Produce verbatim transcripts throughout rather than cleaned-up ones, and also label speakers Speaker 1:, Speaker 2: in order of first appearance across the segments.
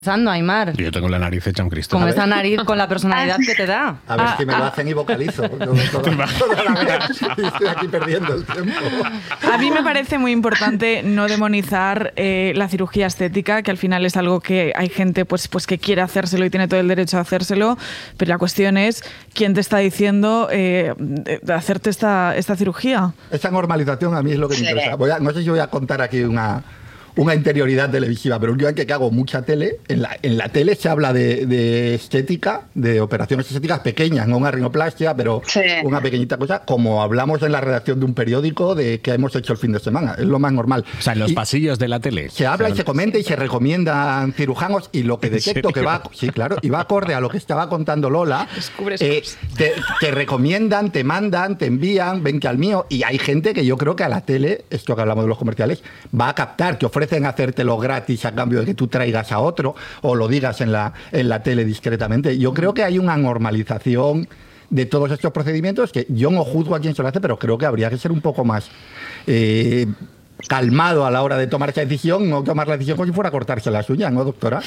Speaker 1: Aymar.
Speaker 2: Yo tengo la nariz hecha un Cristo.
Speaker 1: Como esa nariz con la personalidad que te da.
Speaker 3: A ver
Speaker 1: ah,
Speaker 3: si me
Speaker 1: ah.
Speaker 3: lo hacen y vocalizo. Toda, toda la vez. Estoy aquí perdiendo el tiempo.
Speaker 4: A mí me parece muy importante no demonizar eh, la cirugía estética, que al final es algo que hay gente pues, pues que quiere hacérselo y tiene todo el derecho a hacérselo, pero la cuestión es quién te está diciendo eh, de hacerte esta, esta cirugía.
Speaker 3: Esa normalización a mí es lo que me interesa. Voy a, no sé si voy a contar aquí una... una interioridad televisiva, pero últimamente que hago mucha tele, en la, en la tele se habla de, de estética, de operaciones estéticas pequeñas, no una rinoplastia, pero sí. una pequeñita cosa, como hablamos en la redacción de un periódico de que hemos hecho el fin de semana, es lo más normal.
Speaker 2: O sea, en los
Speaker 3: y
Speaker 2: pasillos de la tele.
Speaker 3: Se habla y se comenta y se recomiendan cirujanos, y lo que detecto que va, sí, claro, y va acorde a lo que estaba contando Lola, eh, te, te recomiendan, te mandan, te envían, ven que al mío, y hay gente que yo creo que a la tele, esto que hablamos de los comerciales, va a captar, que ofrece ofrecen hacértelo gratis a cambio de que tú traigas a otro o lo digas en la, en la tele discretamente. Yo creo que hay una normalización de todos estos procedimientos que yo no juzgo a quien se lo hace, pero creo que habría que ser un poco más eh, calmado a la hora de tomar esa decisión, no tomar la decisión como si fuera a cortarse las uñas, ¿no, doctora?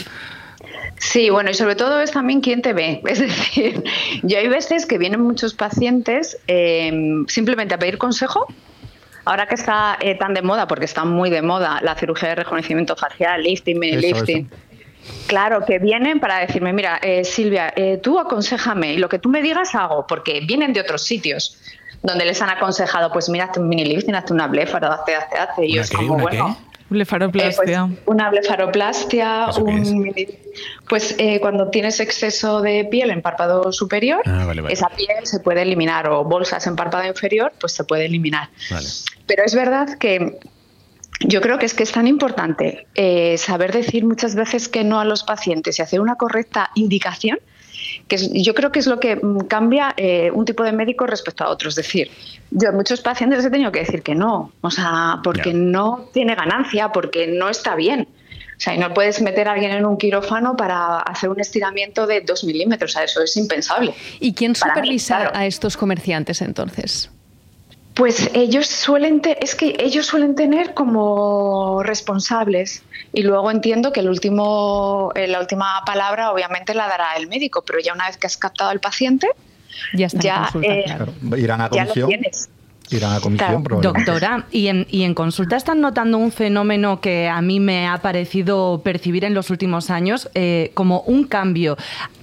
Speaker 5: Sí, bueno, y sobre todo es también quién te ve. Es decir, yo hay veces que vienen muchos pacientes eh, simplemente a pedir consejo. Ahora que está eh, tan de moda, porque está muy de moda la cirugía de rejuvenecimiento facial, lifting, mini lifting. Claro, que vienen para decirme, mira, eh, Silvia, eh, tú aconséjame y lo que tú me digas hago, porque vienen de otros sitios donde les han aconsejado, pues mira, hazte un mini lifting, hazte una blefaro, hazte, hazte, hazte. Y yo es como, bueno...
Speaker 4: Blefaroplastia.
Speaker 5: Eh, pues una blefaroplastia, un mini, pues eh, cuando tienes exceso de piel en párpado superior, ah, vale, vale. esa piel se puede eliminar, o bolsas en párpado inferior, pues se puede eliminar. Vale. Pero es verdad que yo creo que es que es tan importante eh, saber decir muchas veces que no a los pacientes y hacer una correcta indicación, que es, yo creo que es lo que cambia eh, un tipo de médico respecto a otro. Es decir, yo a muchos pacientes les he tenido que decir que no, o sea, porque yeah. no tiene ganancia, porque no está bien. O sea, y no puedes meter a alguien en un quirófano para hacer un estiramiento de dos milímetros, o sea, eso es impensable.
Speaker 6: ¿Y quién supervisa
Speaker 5: mí, claro.
Speaker 6: a estos comerciantes entonces?
Speaker 5: Pues ellos suelen, te, es que ellos suelen tener como responsables, y luego entiendo que el último, la última palabra obviamente la dará el médico, pero ya una vez que has captado al paciente,
Speaker 6: ya, está
Speaker 5: ya,
Speaker 6: consulta,
Speaker 5: eh,
Speaker 6: claro.
Speaker 3: irán a comisión.
Speaker 5: Ya lo tienes.
Speaker 3: Irán a comisión,
Speaker 5: claro.
Speaker 1: Doctora, ¿y en, y en consulta están notando un fenómeno que a mí me ha parecido percibir en los últimos años, eh, como un cambio?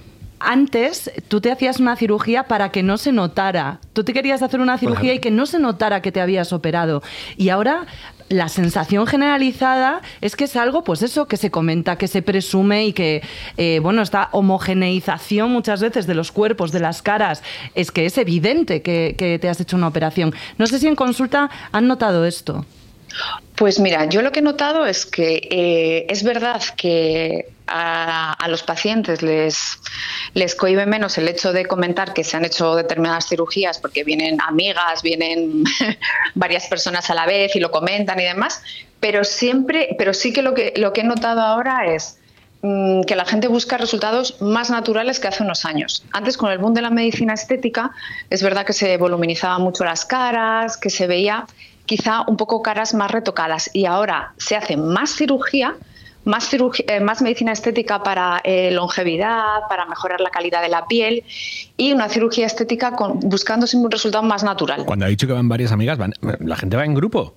Speaker 1: Antes tú te hacías una cirugía para que no se notara. Tú te querías hacer una cirugía bueno. y que no se notara que te habías operado. Y ahora la sensación generalizada es que es algo, pues eso, que se comenta, que se presume y que, eh, bueno, esta homogeneización muchas veces de los cuerpos, de las caras, es que es evidente que, que te has hecho una operación. No sé si en consulta han notado esto.
Speaker 5: Pues mira, yo lo que he notado es que eh, es verdad que a, a los pacientes les, les cohíbe menos el hecho de comentar que se han hecho determinadas cirugías porque vienen amigas, vienen varias personas a la vez y lo comentan y demás, pero siempre, pero sí que lo que, lo que he notado ahora es mmm, que la gente busca resultados más naturales que hace unos años. Antes, con el boom de la medicina estética, es verdad que se voluminizaban mucho las caras, que se veía quizá un poco caras más retocadas, y ahora se hace más cirugía, más, cirugía, eh, más medicina estética para eh, longevidad, para mejorar la calidad de la piel, y una cirugía estética con, buscando siempre un resultado más natural.
Speaker 2: Cuando ha dicho que van varias amigas, van, ¿la gente va en grupo?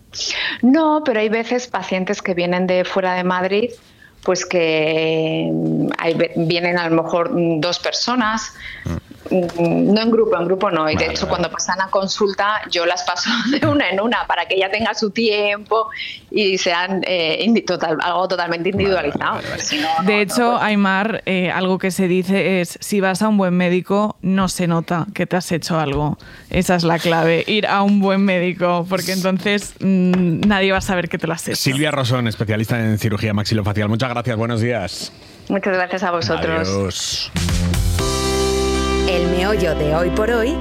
Speaker 5: No, pero hay veces pacientes que vienen de fuera de Madrid, pues que hay, vienen a lo mejor dos personas, mm. no en grupo, en grupo no, y vale, de hecho vale. cuando pasan a consulta yo las paso de una en una para que ella tenga su tiempo y sean eh, indi- total, algo totalmente individualizado. Vale, vale, vale. Si no, no,
Speaker 4: de hecho,
Speaker 5: no, pues...
Speaker 4: Aymar, eh, algo que se dice es, si vas a un buen médico, no se nota que te has hecho algo. Esa es la clave, ir a un buen médico, porque entonces mmm, nadie va a saber que te lo has hecho.
Speaker 2: Silvia Rosón, especialista en cirugía maxilofacial. Muchas gracias, buenos días.
Speaker 5: Muchas gracias a vosotros.
Speaker 2: Adiós.
Speaker 7: El meollo de Hoy por Hoy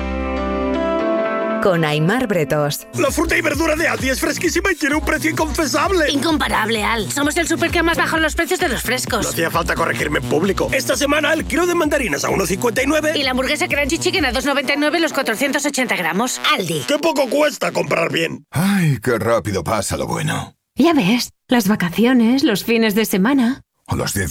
Speaker 7: con Aymar Bretos.
Speaker 8: La fruta y verdura de Aldi es fresquísima y tiene un precio inconfesable.
Speaker 9: Incomparable, Al. Somos el súper que más bajan los precios de los frescos.
Speaker 8: No hacía falta corregirme en público. Esta semana el kilo de mandarinas a uno cincuenta y nueve.
Speaker 9: Y la hamburguesa Crunchy Chicken a dos noventa y nueve los cuatrocientos ochenta gramos. Aldi.
Speaker 8: ¡Qué poco cuesta comprar bien!
Speaker 10: Ay, qué rápido pasa lo bueno.
Speaker 11: Ya ves, las vacaciones, los fines de semana...
Speaker 10: A las diez